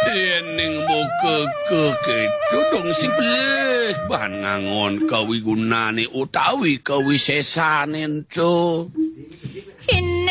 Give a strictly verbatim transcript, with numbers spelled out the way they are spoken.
ning boke keketu dong sing beleh bahan ngangon kawi gunane utawi kawi sesane ento. Ini